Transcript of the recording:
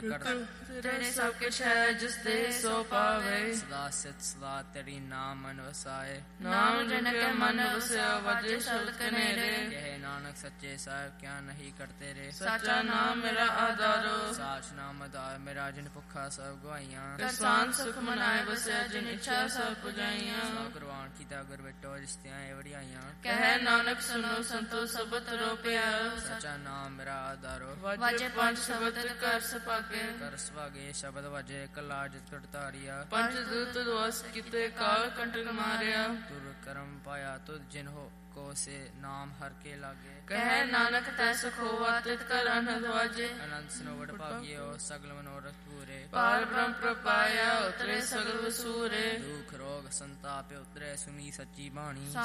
ਤੇਰੇ ਸਭ ਕੁਛ ਹੈ ਜਿਸ ਦੇ ਸੋ ਪਾਵੇ। ਸਦਾ ਸਿਤ ਸਦਾ ਤੇਰੀ ਨਾਮ ਮਨ ਵਸਾਏ। ਨਾਮ ਜਨ ਕੇ ਮਨ ਵਸਿਆ ਵਾਜੇ ਸ਼ਬਦ ਕਨੇਰੇ। ਕਹੇ ਨਾਨਕ ਸੱਚੇ ਸਾਹਿਬ ਕਿਆ ਨਹੀਂ ਕਰਤੇ ਰੇ। ਸਾਚਾ ਨਾਮ ਮੇਰਾ ਆਧਾਰੋ। ਸਾਚ ਨਾਮ ਆਧਾਰ ਮੇਰਾ ਜਿਨ ਭੁੱਖਾ ਸਭ ਗਵਾਈਆਂ। ਕਰਸਾਨ ਸੁਖ ਮਨਾਏ ਵਸਿਆ ਜਿਨ ਇੱਛਾ ਸਭ ਪੁਜਾਈਆਂ। ਸੋ ਕੁਰਬਾਨ ਕੀਤਾ ਗੁਰ ਬਿਟੋ ਰਿਸ਼ਤਿਆਂ ਇਹ ਵਡਿਆਈਆਂ। ਕਹੇ ਨਾਨਕ ਸੁਨੋ ਸੰਤੋ ਸਬਤ ਰੋ ਪਿਆਰੋ। ਸੱਚਾ ਨਾਮ ਮੇਰਾ ਆਧਾਰੋ। ਵਾਜੇ ਪੰਜ ਸ਼ਬਦ ਕਰ ਸਪਾਗੇ। ਕਰ ਸੁਹਾਗੇ ਸ਼ਬਦ ਵਜੇ ਕਲਾ ਜਿਤ ਕਟ ਧਾਰਿਆ। ਪੰਜ ਦੂਤ ਦਵਾਸ ਕੀਤੇ ਕਾਲ ਕੰਟਕ ਮਾਰਿਆ। ਤੁਰ ਕਰਮ ਪਾਇਆ ਤੁਧ ਜਿਨ ਹੋ ਕੋ ਸੇ ਨਾਮ ਹਰ ਕੇ ਲਾਗੇ। ਕਹੇ ਨਾਨਕ ਤੈ ਸੁਖ ਹੋਵਾ ਤਿਤ ਕਰ ਅਨੰਦ ਵਾਜੇ। ਅਨੰਦ ਸਨੋਵੜ ਭਾਗਿਓ ਸਗਲ ਮਨੋਰਥ ਪੂਰੇ। ਪਾਰ ਬ੍ਰਹਮ ਪ੍ਰਪਾਇਆ ਉਤਰੇ ਸਗਲ ਵਸੂਰੇ। ਦੁਖ ਰੋਗ ਸੰਤਾਪ ਉਤਰੇ ਸੁਣੀ ਸੱਚੀ ਬਾਣੀ।